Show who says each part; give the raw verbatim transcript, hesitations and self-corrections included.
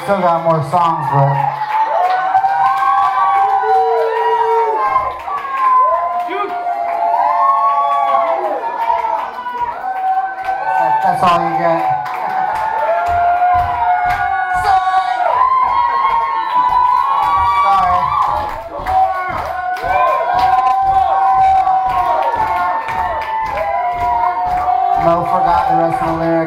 Speaker 1: still got more songs, but that, that's all you get.